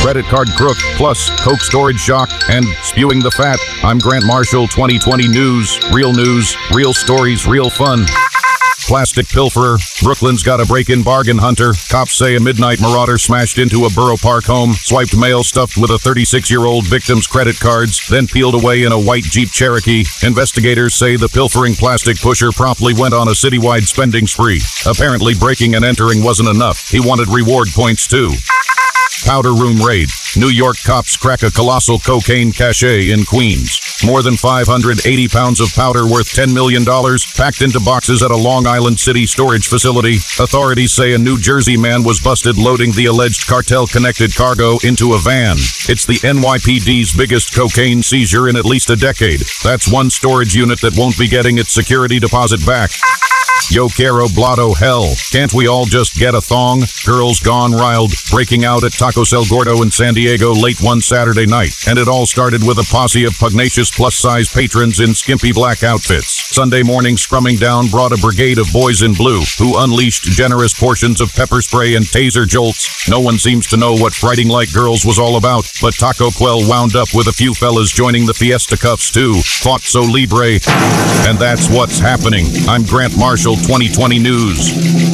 credit card crook, plus coke storage shock, and spewing the fat. I'm Grant Marshall, 2020 News, real stories, real fun. Plastic pilferer. Brooklyn's got a break-in bargain hunter. Cops say a midnight marauder smashed into a Borough Park home, swiped mail stuffed with a 36-year-old victim's credit cards, then peeled away in a white Jeep Cherokee. Investigators say the pilfering plastic pusher promptly went on a citywide spending spree. Apparently breaking and entering wasn't enough. He wanted reward points too. Powder room raid. New York cops crack a colossal cocaine cache in Queens. More than 580 pounds of powder worth $10 million packed into boxes at a Long Island City storage facility. Authorities say a New Jersey man was busted loading the alleged cartel-connected cargo into a van. It's the NYPD's biggest cocaine seizure in at least a decade. That's one storage unit that won't be getting its security deposit back. Yo quiero blotto hell. Can't we all just get a thong? Girls gone riled, breaking out at Taco Cell Gordo in San Diego late one Saturday night. And it all started with a posse of pugnacious plus-size patrons in skimpy black outfits. Sunday morning scrumming down brought a brigade of boys in blue, who unleashed generous portions of pepper spray and taser jolts. No one seems to know what Frighting Like Girls was all about, but Taco Quell wound up with a few fellas joining the Fiesta Cuffs too. Fought so libre. And that's what's happening. I'm Grant Marshall, 2020 News.